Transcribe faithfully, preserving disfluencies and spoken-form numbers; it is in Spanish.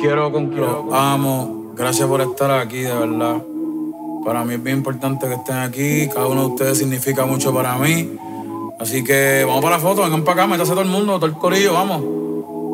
Quiero concluir. Los amo. Gracias por estar aquí, de verdad. Para mí es bien importante que estén aquí. Cada uno de ustedes significa mucho para mí. Así que vamos para la foto, vengan para acá, métase todo el mundo, todo el corillo, vamos.